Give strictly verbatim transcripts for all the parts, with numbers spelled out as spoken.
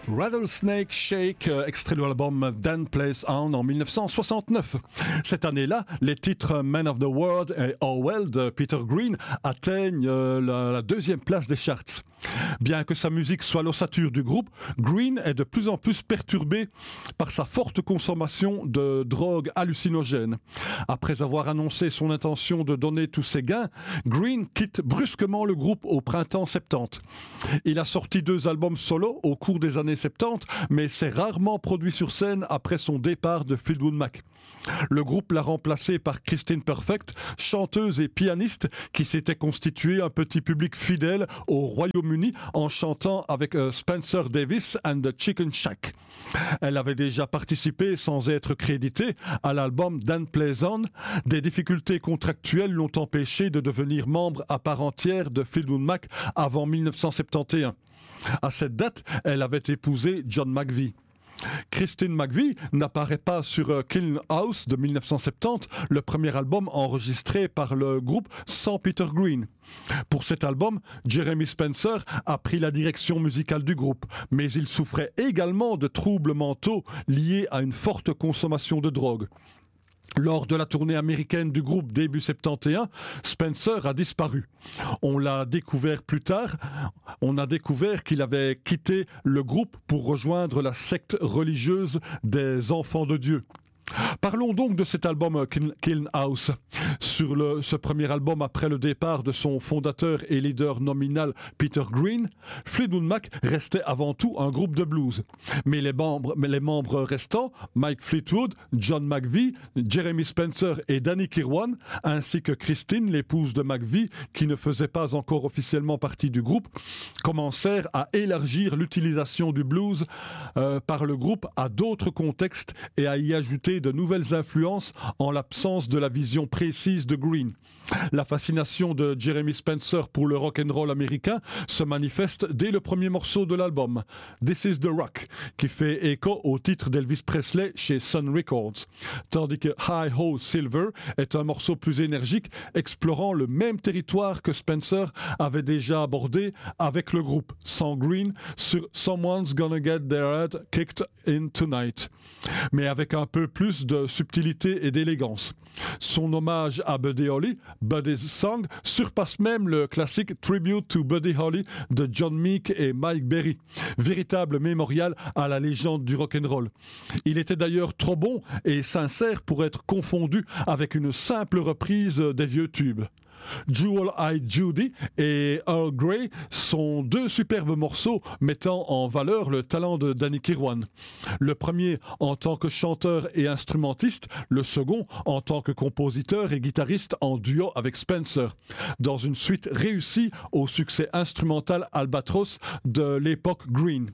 Rattlesnake Shake, euh, extrait de l'album Dan Plays On en mille neuf cent soixante-neuf. Cette année-là, les titres Man of the World et Oh Well de Peter Green atteignent euh, la, la deuxième place des charts. Bien que sa musique soit l'ossature du groupe, Green est de plus en plus perturbé par sa forte consommation de drogues hallucinogènes. Après avoir annoncé son intention de donner tous ses gains, Green quitte brusquement le groupe au printemps soixante-dix. Il a sorti deux albums solo au cours des années soixante-dix, mais s'est rarement produit sur scène après son départ de Fleetwood Mac. Le groupe l'a remplacé par Christine Perfect, chanteuse et pianiste qui s'était constituée un petit public fidèle au Royaume-Uni en chantant avec euh, Spencer Davis and the Chicken Shack. Elle avait déjà participé sans être créditée à l'album Dan Plays On. Des difficultés contractuelles l'ont empêché de devenir membre à part entière de Fleetwood Mac avant mille neuf cent soixante et onze. À cette date, elle avait épousé John McVie. Christine McVie n'apparaît pas sur euh, Kiln House de mille neuf cent soixante-dix, le premier album enregistré par le groupe sans Peter Green. Pour cet album, Jeremy Spencer a pris la direction musicale du groupe, mais il souffrait également de troubles mentaux liés à une forte consommation de drogue. Lors de la tournée américaine du groupe début soixante et onze, Spencer a disparu. On l'a découvert plus tard. On a découvert qu'il avait quitté le groupe pour rejoindre la secte religieuse des Enfants de Dieu. Parlons donc de cet album Kiln House. Sur le, ce premier album après le départ de son fondateur et leader nominal Peter Green, Fleetwood Mac restait avant tout un groupe de blues. Mais les membres, mais les membres restants, Mike Fleetwood, John McVie, Jeremy Spencer et Danny Kirwan, ainsi que Christine, l'épouse de McVie, qui ne faisait pas encore officiellement partie du groupe, commencèrent à élargir l'utilisation du blues euh, par le groupe à d'autres contextes et à y ajouter de nouvelles influences en l'absence de la vision précise de Green. La fascination de Jeremy Spencer pour le rock and roll américain se manifeste dès le premier morceau de l'album, This is the Rock, qui fait écho au titre d'Elvis Presley chez Sun Records, tandis que Hi Ho Silver est un morceau plus énergique explorant le même territoire que Spencer avait déjà abordé avec le groupe sans Green sur Someone's Gonna Get Their Head Kicked In Tonight, mais avec un peu plus de subtilité et d'élégance. Son hommage à Buddy Holly, Buddy's Song, surpasse même le classique Tribute to Buddy Holly de John Meek et Mike Berry, véritable mémorial à la légende du rock'n'roll. Il était d'ailleurs trop bon et sincère pour être confondu avec une simple reprise des vieux tubes. Jewel-Eyed Judy et Earl Grey sont deux superbes morceaux mettant en valeur le talent de Danny Kirwan. Le premier en tant que chanteur et instrumentiste, le second en tant que compositeur et guitariste en duo avec Spencer, dans une suite réussie au succès instrumental Albatros de l'époque Green.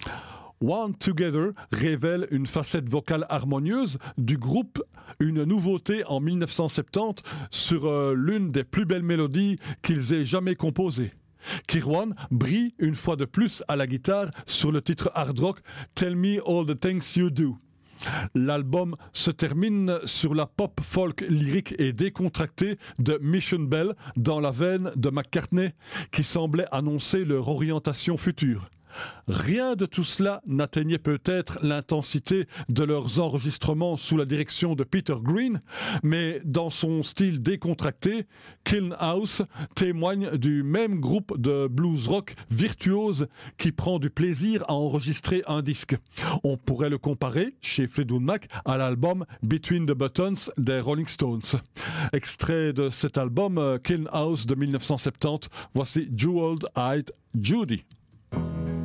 One Together révèle une facette vocale harmonieuse du groupe, une nouveauté en mille neuf cent soixante-dix sur euh, l'une des plus belles mélodies qu'ils aient jamais composées. Kirwan brille une fois de plus à la guitare sur le titre hard rock Tell Me All the Things You Do. L'album se termine sur la pop folk lyrique et décontractée de Mission Bell dans la veine de McCartney qui semblait annoncer leur orientation future. Rien de tout cela n'atteignait peut-être l'intensité de leurs enregistrements sous la direction de Peter Green, mais dans son style décontracté, Kiln House témoigne du même groupe de blues rock virtuose qui prend du plaisir à enregistrer un disque. On pourrait le comparer, chez Fleetwood Mac, à l'album Between the Buttons des Rolling Stones. Extrait de cet album Kiln House de mille neuf cent soixante-dix, voici Jewel-Eyed Judy.